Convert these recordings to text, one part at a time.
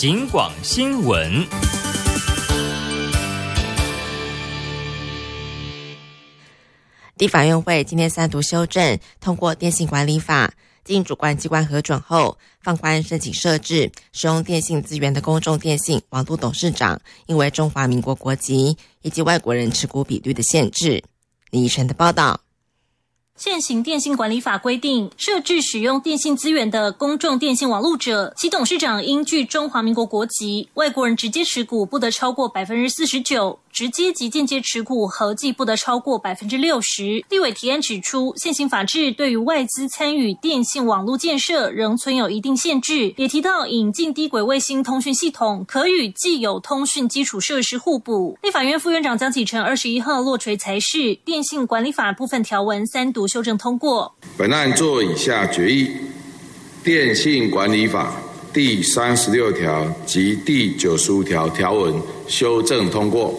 警广新闻。 立法院会今天3读修正通过电信管理法，经主管机关核准后，放宽申请设置使用电信资源的公众电信网络董事长应为中华民国国籍以及外国人持股比率的限制。李怡晨的报道。 现行电信管理法规定，设置使用电信资源的公众电信网路者，其董事长应具中华民国国籍，外国人直接持股不得超过 49%， 直接及间接持股合计不得超过 60%。 立委提案指出，现行法制对于外资参与电信网络建设仍存有一定限制，也提到引进低轨卫星通讯系统可与既有通讯基础设施互补。立法院副院长江启臣21号落锤裁示，电信管理法部分条文3读修正通过。 本案作以下决议：电信管理法第36条及第95条条文修正通过。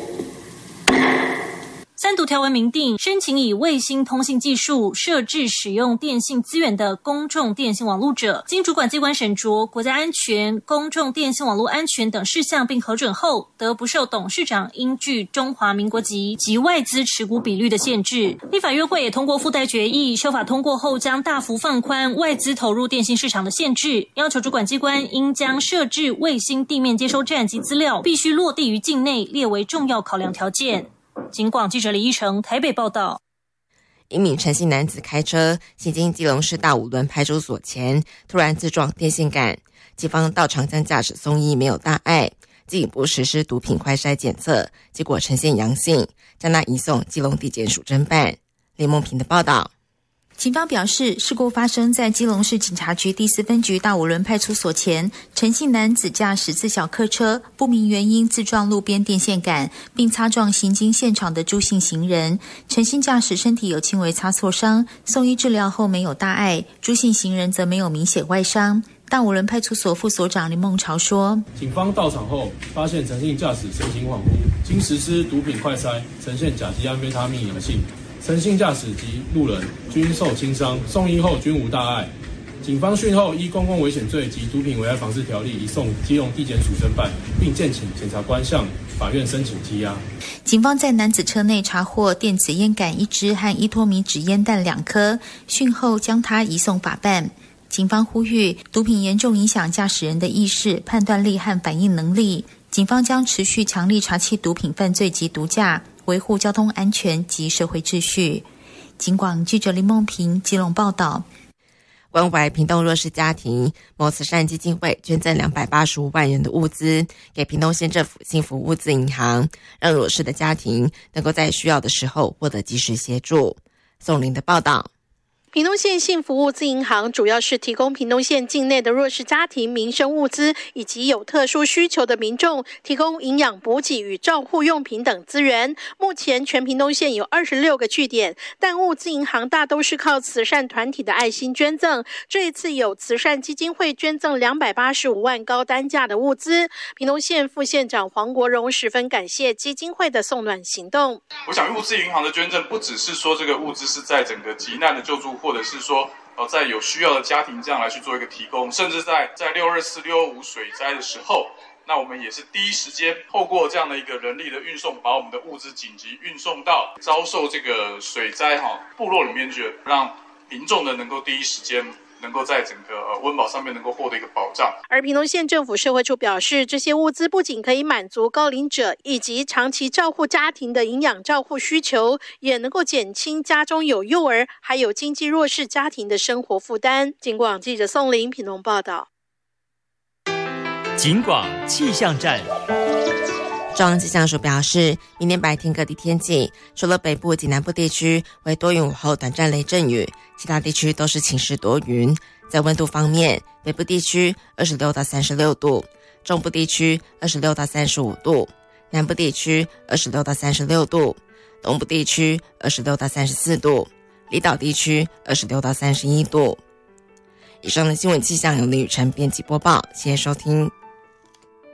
3读条文明定，申请以卫星通信技术设置使用电信资源的公众电信网路者，经主管机关审酌国家安全、公众电信网络安全等事项并核准后，得不受董事长应具中华民国籍及外资持股比率的限制。立法院会也通过附带决议，修法通过后将大幅放宽外资投入电信市场的限制，要求主管机关应将设置卫星地面接收站及资料必须落地于境内列为重要考量条件。警广记者李依成台北报道。 一名陈姓男子开车行经基隆市大五仑派出所前，突然自撞电线杆，警方到场将驾驶送医，没有大碍，进一步实施毒品快筛检测，结果呈现阳性，将他移送基隆地检署侦办。林梦平的报道。 警方表示，事故发生在基隆市警察局第4分局大五仑派出所前，陈姓男子驾驶自小客车，不明原因自撞路边电线杆，并擦撞行经现场的朱姓行人。陈姓驾驶身体有轻微擦挫伤，送医治疗后没有大碍，朱姓行人则没有明显外伤。大五仑派出所副所长林梦潮说， 警方到场后发现陈姓驾驶神情恍惚，经实施毒品快筛呈现甲基安非他命阳性，陈姓驾驶及路人均受轻伤，送医后均无大碍。警方讯后依公共危险罪及毒品危害防治条例移送基隆地检署侦办，并建请检察官向法院申请羁押。 警方在男子车内查获电子烟杆1支和依托米纸烟弹2颗，讯后将他移送法办。警方呼吁，毒品严重影响驾驶人的意识、判断力和反应能力。警方将持续强力查缉毒品犯罪及毒驾，维护交通安全及社会秩序。警广记者林梦平基隆报道。 关怀屏东弱势家庭，某慈善基金会捐赠285万元的物资给屏东县政府幸福物资银行，让弱势的家庭能够在需要的时候获得及时协助。宋林的报道。 屏东县幸福物资银行主要是提供屏东县境内的弱势家庭民生物资，以及有特殊需求的民众提供营养补给与照护用品等资源。目前全屏东县有26个据点，但物资银行大都是靠慈善团体的爱心捐赠。这一次有慈善基金会捐赠285万高单价的物资，屏东县副县长黄国荣十分感谢基金会的送暖行动。 我想物资银行的捐赠不只是说这个物资是在整个急难的救助，或者是说在有需要的家庭这样来去做一个提供，甚至在624、625水灾的时候，那我们也是第一时间透过这样的一个人力的运送，把我们的物资紧急运送到遭受这个水灾部落里面去，让民众呢能够第一时间能够在整个温饱上面能够获得一个保障。 而屏东县政府社会处表示，这些物资不仅可以满足高龄者以及长期照护家庭的营养照护需求，也能够减轻家中有幼儿还有经济弱势家庭的生活负担。警广记者宋林屏东报道。 警广气象站。 中央气象署表示，明天白天各地天气，除了北部及南部地区为多云午后短暂雷阵雨，其他地区都是晴时多云。在温度方面，北部地区26到36度，中部地区26到35度，南部地区26到36度，东部地区26到34度，离岛地区26到31度。以上的新闻气象由林雨辰编辑播报，谢谢收听。